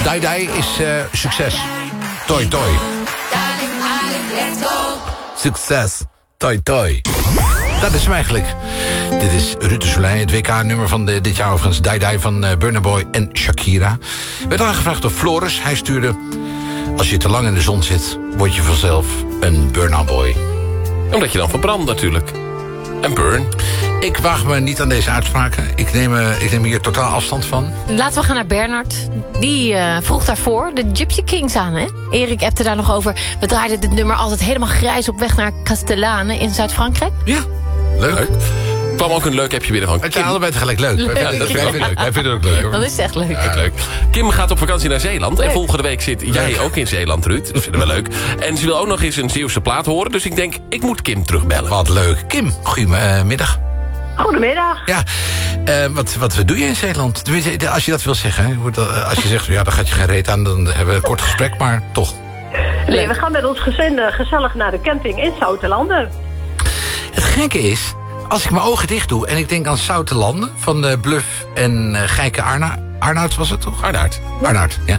Dai Dai is succes. Toi toi. Succes. Toi toi. Dat is hem eigenlijk. Dit is Ruud de Soleil, het WK-nummer van dit jaar overigens. Dai Dai van Burna Boy en Shakira. Werd aangevraagd door Floris. Hij stuurde... Als je te lang in de zon zit, word je vanzelf een Burna Boy. Omdat je dan verbrandt natuurlijk. En burn. Ik waag me niet aan deze uitspraken. Ik neem hier totaal afstand van. Laten we gaan naar Bernard. Die vroeg daarvoor de Gypsy Kings aan, hè? Erik appte daar nog over. We draaiden dit nummer altijd helemaal grijs op weg naar Castellane in Zuid-Frankrijk. Ja, leuk. Kwam ook een leuk appje binnen van Het zijn allebei tegelijk leuk. Ja, Wij vinden het ook leuk. Hoor. Dat is echt leuk. Ja, leuk. Kim gaat op vakantie naar Zeeland. En volgende week zit jij ook in Zeeland, Ruud. Dat vinden we leuk. En ze wil ook nog eens een Zeeuwse plaat horen. Dus ik denk, ik moet Kim terugbellen. Wat leuk. Kim, goedemiddag. Goedemiddag. Ja, wat doe je in Zeeland? Tenminste, als je dat wil zeggen. Als je zegt, ja, dan gaat je geen reet aan. Dan hebben we een kort gesprek, maar toch. Nee, we gaan met ons gezin gezellig naar de camping in Zoutelanden. Het gekke is... Als ik mijn ogen dicht doe en ik denk aan Zoutelanden... van Bluff en Gijke Arnoud was het toch? Arnoud, ja.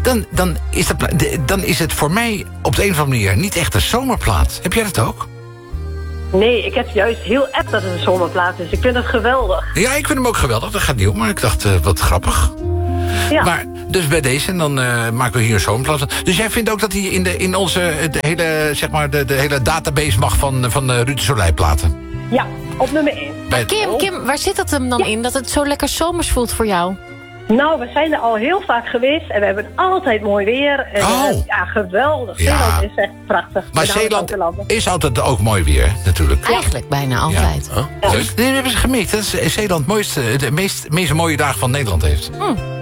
Dan is het voor mij op de een of andere manier... niet echt een zomerplaat. Heb jij dat ook? Nee, ik heb juist heel erg dat het een zomerplaat is. Ik vind het geweldig. Ja, ik vind hem ook geweldig. Dat gaat niet om, maar ik dacht, wat grappig. Ja. Maar, dus bij deze, en dan maken we hier een zomerplaat. Dus jij vindt ook dat hij in onze de hele database mag van Ruud de Soleil platen? Ja, op nummer 1. Kim, waar zit dat hem dan in? Dat het zo lekker zomers voelt voor jou? Nou, we zijn er al heel vaak geweest en we hebben altijd mooi weer. En, ja, geweldig. Ja. Zeeland is echt prachtig. Maar Zeeland is altijd ook mooi weer, natuurlijk. Eigenlijk bijna altijd. Ja. Huh? Nee, dat hebben ze gemeten. Dat is Zeeland de meest mooie dagen van Nederland heeft.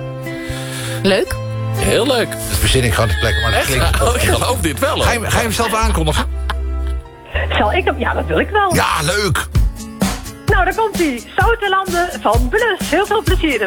Leuk. Heel leuk. Dat verzin ik gewoon de plek. Maar dat klinkt... Ik geloof dit wel. Ga je hem zelf aankondigen? Zal ik hem? Ja, dat wil ik wel. Ja, leuk. Nou, daar komt hij. Zoutelanden van Blus. Heel veel plezier